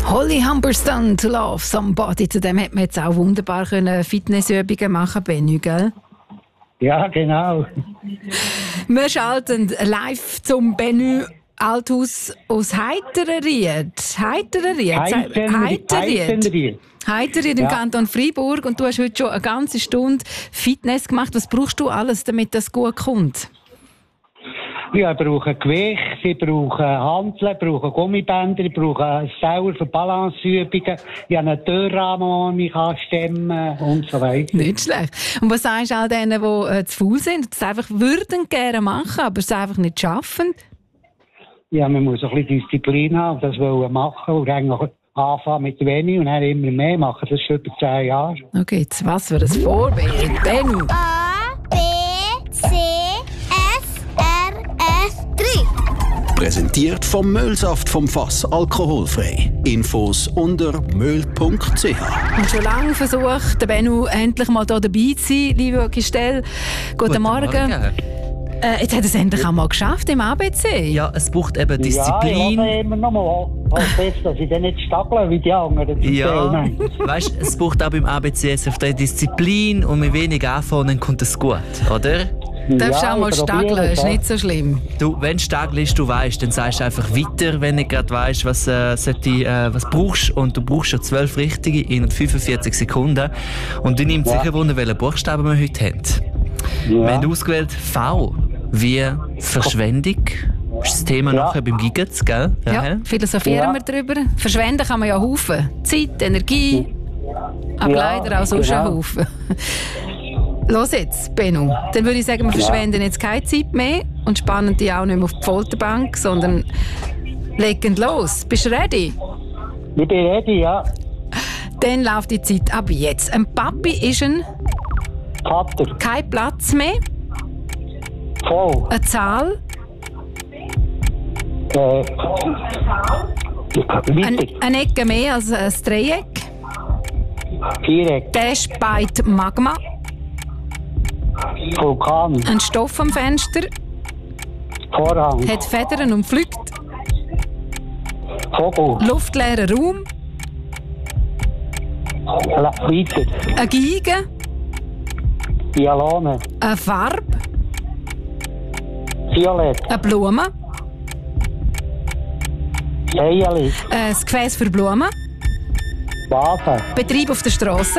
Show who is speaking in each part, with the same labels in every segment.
Speaker 1: Holly Humberstone, To Love Somebody. Zu dem hätte man jetzt auch wunderbar Fitnessübungen machen können, gell?
Speaker 2: Ja, genau.
Speaker 1: Wir schalten live zum Benny Althaus aus Heiterried. Heiterried im Kanton Freiburg. Und du hast heute schon eine ganze Stunde Fitness gemacht. Was brauchst du alles, damit das gut kommt?
Speaker 2: Ja, ich brauche Gewicht, ich brauche Hanteln, ich brauche Gummibänder, ich brauche Sauer für Balanceübungen, ich habe einen Türrahmen, den ich stemmen und so weiter.
Speaker 1: Nicht schlecht. Und was sagst du all denen, die zu faul sind, die es einfach würden gerne machen, aber es einfach nicht schaffen?
Speaker 2: Ja, man muss ein bisschen Disziplin haben, das wollen machen und eigentlich anfangen mit wenig und dann immer mehr machen. Das ist schon über 10 Jahre.
Speaker 1: Okay, jetzt was für ein Vorbild. Benny.
Speaker 3: A, B, C, F, R, F, 3.
Speaker 4: Präsentiert vom Müllsaft vom Fass, alkoholfrei. Infos unter müll.ch.
Speaker 1: Und schon lange versucht der Bennu endlich mal hier dabei zu sein, liebe Gestell. Guten Morgen. Jetzt hat er es endlich auch mal geschafft im ABC.
Speaker 5: Ja, es braucht eben Disziplin.
Speaker 2: Ja, ich immer noch mal besser, dass ich dann nicht stagle wie die anderen.
Speaker 5: Ja, weißt, es braucht auch beim ABCSF Disziplin und mit wenig anfangen, dann kommt es gut, oder?
Speaker 1: Du darfst auch mal stageln, ist nicht so schlimm.
Speaker 5: Du, wenn du stagelst, du weißt, dann sagst du einfach weiter, wenn du gerade weißt, was was brauchst. Und du brauchst schon 12 richtige in 45 Sekunden. Und du nimmst sicher Wunder, welche Buchstaben wir heute haben.
Speaker 2: Ja.
Speaker 5: Wir haben ausgewählt V wie Verschwendung. Das ist das Thema nachher beim Gigetz, gell?
Speaker 1: Ja, philosophieren wir darüber. Verschwenden kann man ja Haufen. Zeit, Energie, aber leider auch sonst einen Haufen. Los jetzt, Bennu. Dann würde ich sagen, wir verschwenden jetzt keine Zeit mehr und spannen die auch nicht mehr auf die Folterbank, sondern legen los. Bist du ready?
Speaker 2: Ich bin ready, ja.
Speaker 1: Dann läuft die Zeit ab jetzt. Ein Papi ist ein...
Speaker 2: Vater.
Speaker 1: Kein Platz mehr.
Speaker 2: Voll.
Speaker 1: Eine Zahl. Eine Ecke mehr als ein Dreieck.
Speaker 2: Viereck.
Speaker 1: Der speit Magma.
Speaker 2: Vulkan.
Speaker 1: Ein Stoff am Fenster.
Speaker 2: Vorhang.
Speaker 1: Hat Federn und fliegt.
Speaker 2: Vogel.
Speaker 1: Luftleerer Raum.
Speaker 2: Weiter.
Speaker 1: Eine Geige.
Speaker 2: Violone.
Speaker 1: Eine Farbe.
Speaker 2: Violett.
Speaker 1: Eine Blume.
Speaker 2: Eierli.
Speaker 1: Ein Gefäß für Blumen.
Speaker 2: Vase.
Speaker 1: Betrieb auf der Straße.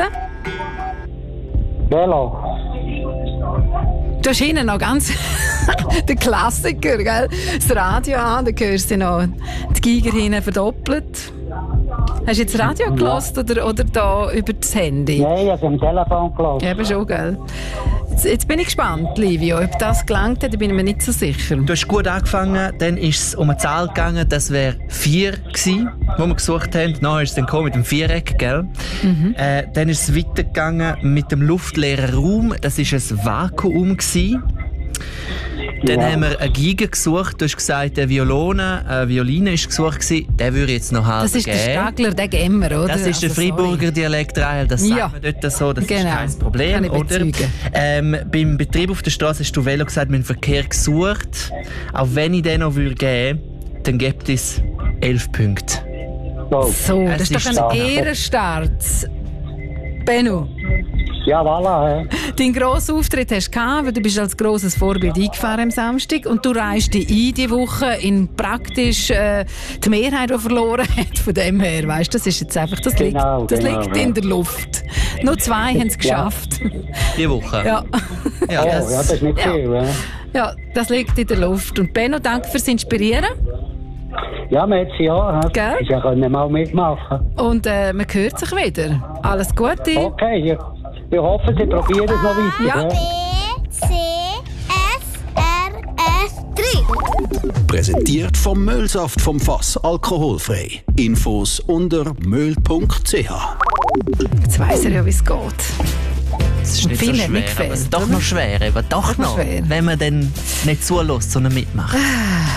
Speaker 2: Velo.
Speaker 1: Du hast hinten noch ganz der Klassiker, gell? Das Radio an, da hörst du noch die Giger hinten verdoppelt. Hast du jetzt Radio gehört oder da über das Handy?
Speaker 2: Nein, ich habe am Telefon gehört.
Speaker 1: Ja, aber schon, gell? Jetzt bin ich gespannt, Livio. Ob das gelangt hat, bin ich mir nicht so sicher.
Speaker 5: Du hast gut angefangen, dann ist es um eine Zahl gegangen, das wäre 4 gewesen, wo wir gesucht haben. Nachher ist es dann mit dem Viereck, gell? Dann ist es weitergegangen mit dem luftleeren Raum, das war ein Vakuum gewesen. Dann haben wir eine Geige gesucht, du hast gesagt, eine Violine ist gesucht gewesen. Den würde ich jetzt noch halten.
Speaker 1: Das ist der Stagler, der Gemmer, oder?
Speaker 5: Das ist der Freiburger Dialekt, das sagt man dort so, das ist kein Problem, oder? Beim Betrieb auf der Straße hast du Velo gesagt, wir haben Verkehr gesucht. Auch wenn ich den noch geben würde, dann gibt es 11 Punkte.
Speaker 1: So, das ist doch ein Ehrenstart. Bennu.
Speaker 2: Ja, voilà.
Speaker 1: Deinen grossen Auftritt hast du gehabt, weil du bist als grosses Vorbild eingefahren am Samstag und du reist dich ein diese Woche in praktisch die Mehrheit, die verloren hat. Von dem her, weißt, das ist jetzt einfach, das liegt in der Luft. Nur 2 haben es geschafft.
Speaker 5: Die Woche?
Speaker 1: Ja.
Speaker 2: Das ist nicht viel.
Speaker 1: Ja, das liegt in der Luft. Und Benno, danke fürs Inspirieren.
Speaker 2: Ja, merci, ja.
Speaker 1: Gell?
Speaker 2: Ich können mal mitmachen.
Speaker 1: Und man hört sich wieder. Alles Gute.
Speaker 2: Okay, ich hoffe, Sie probieren es noch weiter.
Speaker 1: Ja.
Speaker 3: B, C, F, R, F, 3.
Speaker 4: Präsentiert vom Müllsaft vom Fass, alkoholfrei. Infos unter müll.ch.
Speaker 1: Jetzt weiss er ja, wie es geht.
Speaker 5: Es ist nicht so
Speaker 1: Viel hat
Speaker 5: schwer,
Speaker 1: nicht gefällt,
Speaker 5: aber es ist doch
Speaker 1: oder?
Speaker 5: noch schwer. Aber doch noch,
Speaker 1: schwer.
Speaker 5: wenn man dann nicht zulässt, sondern mitmacht.